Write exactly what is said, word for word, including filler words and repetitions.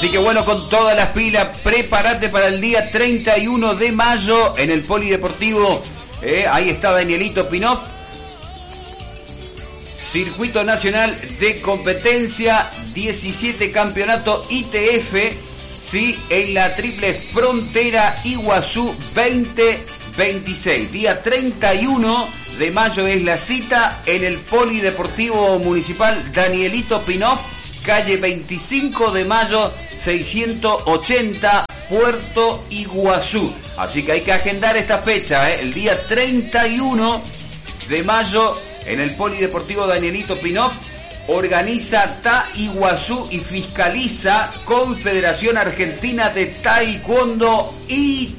Así que bueno, con todas las pilas, prepárate para el día treinta y uno de mayo en el Polideportivo. Eh, ahí está Danielito Pinoff. Circuito Nacional de Competencia, diecisiete Campeonato I T F, ¿sí? En la Triple Frontera Iguazú veinte veintiséis. Día treinta y uno de mayo es la cita en el Polideportivo Municipal Danielito Pinoff, calle veinticinco de mayo, seiscientos ochenta, Puerto Iguazú. Así que hay que agendar esta fecha, ¿eh? El día treinta y uno de mayo en el Polideportivo Danielito Pinoff. Organiza Ta Iguazú y fiscaliza Confederación Argentina de Taekwondo I